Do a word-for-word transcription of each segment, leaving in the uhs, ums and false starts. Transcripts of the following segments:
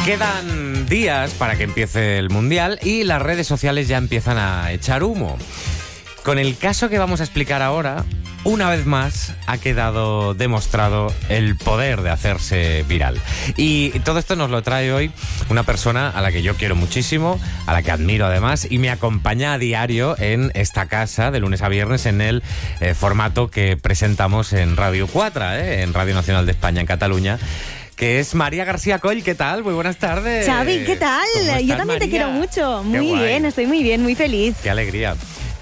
Quedan días para que empiece el Mundial y las redes sociales ya empiezan a echar humo. Con el caso que vamos a explicar ahora, una vez más ha quedado demostrado el poder de hacerse viral. Y todo esto nos lo trae hoy una persona a la que yo quiero muchísimo, a la que admiro además, y me acompaña a diario en esta casa, de lunes a viernes, en el eh, formato que presentamos en Radio cuatro, eh, en Radio Nacional de España, en Cataluña, que es María García Coll. ¿Qué tal? Muy buenas tardes. Xavi, ¿qué tal? Estás, Yo también María? te quiero mucho. Qué Muy guay. bien, estoy muy bien, muy feliz. Qué alegría.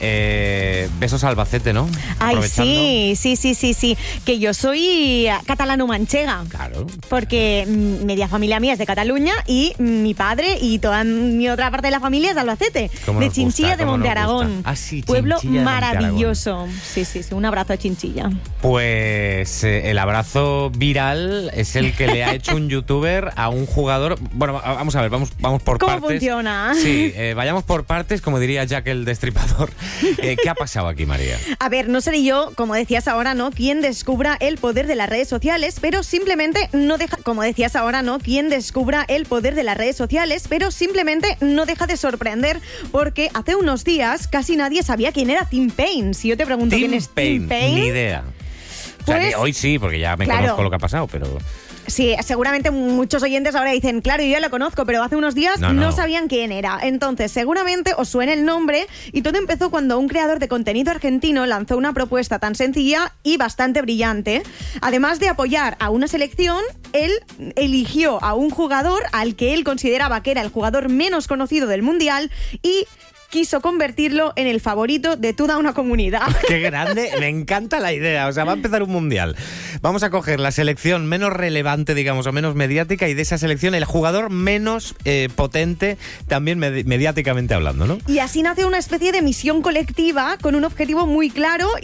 Eh, besos a Albacete, ¿no? Ay, sí, sí, sí, sí, sí. Que yo soy catalano-manchega. Claro. Porque mm, media familia mía es de Cataluña y mi padre y toda mi otra parte de la familia es de Albacete. ¿Cómo De nos Chinchilla gusta? de ¿Cómo Monte nos Aragón. gusta? Ah, sí, Pueblo Chinchilla de Monte Aragón. maravilloso. Sí, sí, sí. Un abrazo a Chinchilla. Pues eh, el abrazo viral es el que le ha hecho un youtuber a un jugador. Bueno, vamos a ver, vamos, vamos por ¿Cómo partes. funciona? Sí, eh, vayamos por partes, como diría Jack el Destripador. Eh, ¿Qué ha pasado aquí, María? A ver, no seré yo, como decías ahora, ¿no?, quien descubra el poder de las redes sociales, pero simplemente no deja, como decías ahora, ¿no?, quien descubra el poder de las redes sociales, pero simplemente no deja de sorprender, porque hace unos días casi nadie sabía quién era Tim Paine. Si yo te pregunto Tim quién es Paine, Tim Paine, ni idea. O sea, pues, que hoy sí, porque ya me claro. conozco lo que ha pasado, pero... sí, seguramente muchos oyentes ahora dicen, claro, yo ya lo conozco, pero hace unos días No, no, no. sabían quién era. Entonces, seguramente os suena el nombre, y todo empezó cuando un creador de contenido argentino lanzó una propuesta tan sencilla y bastante brillante. Además de apoyar a una selección, él eligió a un jugador al que él consideraba que era el jugador menos conocido del Mundial y quiso convertirlo en el favorito de toda una comunidad. ¡Qué grande! Me encanta la idea. O sea, va a empezar un mundial. Vamos a coger la selección menos relevante, digamos, o menos mediática, y de esa selección el jugador menos eh, potente, también med- mediáticamente hablando, ¿no? Y así nace una especie de misión colectiva con un objetivo muy claro